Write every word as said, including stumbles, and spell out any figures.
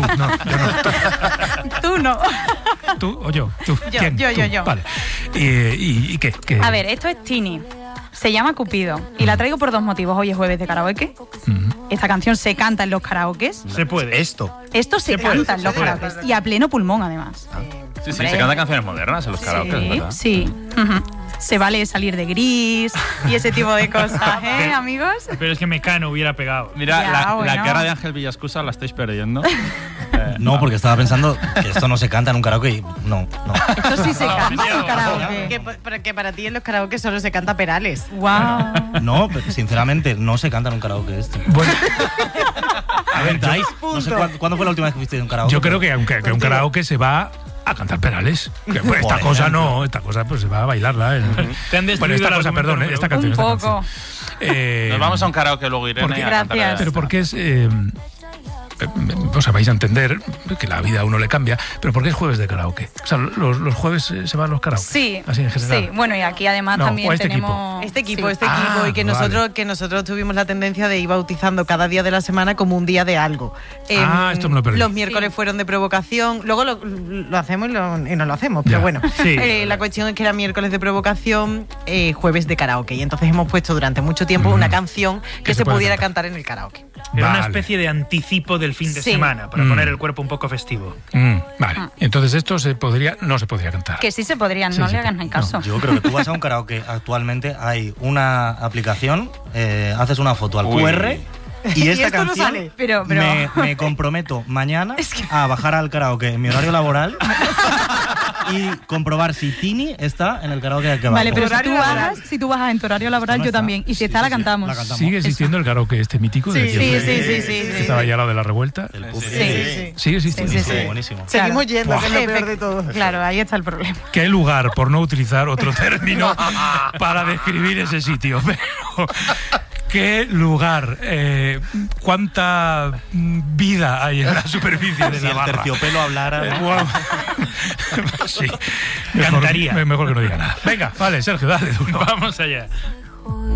no, yo no. Tú no. ¿Tú o yo? ¿Tú? Yo, ¿Quién? yo, ¿Tú? yo, yo. Vale. ¿Y, y, y qué, qué? A ver, esto es Tini. Se llama Cupido. Y la traigo por dos motivos. Hoy es jueves de karaoke. Uh-huh. Esta canción se canta en los karaokes. Se puede. Esto. Esto se, Se puede, canta en se los puede. karaokes. Y a pleno pulmón, además. Sí, sí, Hombre. se cantan canciones modernas en los karaoke, Sí, ¿verdad? sí. Ujú. Se vale salir de gris y ese tipo de cosas, ¿eh, amigos? Pero es que Mecano hubiera pegado. Mira, Ya, la, bueno. la cara de Ángel Villascusa la estáis perdiendo. Eh, No, porque estaba pensando que esto no se canta en un karaoke y no, no. Esto sí se No, canta en tío. karaoke. Que, pero que para ti en los karaoke solo se canta Perales. Wow. No, pero sinceramente, no se canta en un karaoke esto. Bueno, A ver, ¿estáis? No sé cuándo, ¿cuándo fue la última vez que fuiste a un karaoke. yo creo que aunque que un karaoke se va a cantar Perales. Que, pues, esta Por cosa ejemplo. no, esta cosa pues se va a bailarla. El, Te han destruido bueno, esta el cosa, argumento perdón, número esta uno. canción. Un esta poco. canción. Eh, Nos vamos a un karaoke luego, Irene. porque- a cantar Gracias. esta. Pero porque es... Eh, eh, o sea, vais a entender que la vida a uno le cambia, pero ¿por qué es jueves de karaoke? O sea, los, los jueves eh, se van los karaoke. Sí, Así en general. sí. Bueno, y aquí además No, también o este tenemos... Este equipo, sí. este Ah, equipo, y que nosotros, vale. que nosotros tuvimos la tendencia de ir bautizando cada día de la semana como un día de algo. Ah, esto me lo perdí. Los miércoles Sí. fueron de provocación, luego lo, lo hacemos y, lo- y no lo hacemos, pero Ya. bueno. Sí. Eh, la cuestión es que era miércoles de provocación, eh, jueves de karaoke. Y entonces hemos puesto durante mucho tiempo Mm. una canción que, Que se se puede pudiera cantar. cantar en el karaoke. Era una Vale. especie de anticipo del fin de Sí. semana, para Mm. poner el cuerpo un poco festivo. Mm, vale. Ah. Entonces esto se podría, no se podría cantar. Que sí se podrían, Sí, no sí, le hagan no. caso. Yo creo que tú vas a un karaoke actualmente, hay una aplicación, eh, haces una foto al Uy. Q R y esta esto no canción sale. Pero- pero- Me, me comprometo mañana a bajar al karaoke en mi horario laboral y comprobar si Tini está en el karaoke de aquí abajo. Vale, pero si Horario tú, laboral. bajas, si tú bajas en tu horario laboral, No yo está. también. Y si Sí, está, sí, la sí, cantamos. la cantamos. ¿Sigue existiendo el karaoke este mítico? Sí, de sí, que- sí, sí, sí, que sí. estaba ya al lado de la revuelta. El pub. Sí, Sí. sí. Sigue existiendo. Sí, sí, Buenísimo, sí. buenísimo. Seguimos Claro. yendo, que es lo Efect- peor de todo. Claro, ahí está el problema. ¿Qué lugar, por no utilizar otro término, para describir ese sitio? Pero, ¿qué lugar? Eh, ¿Cuánta mm, vida hay en la superficie de Si la el barra? terciopelo hablara, Eh, ¿no? guau. Sí. Mejor, Cantaría. mejor que no diga nada. Venga, vale, Sergio, dale. Tú, no. Vamos allá.